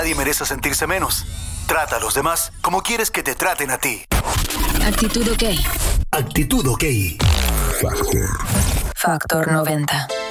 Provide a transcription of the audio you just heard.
Nadie merece sentirse menos. Trata a los demás como quieres que te traten a ti. Actitud OK. Actitud OK. Factor 90.